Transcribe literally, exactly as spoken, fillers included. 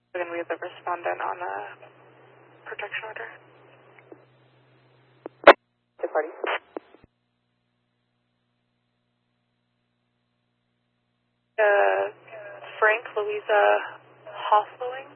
We're going to be the respondent on a protection order. The party. Uh, Frank Louisa Hoffling.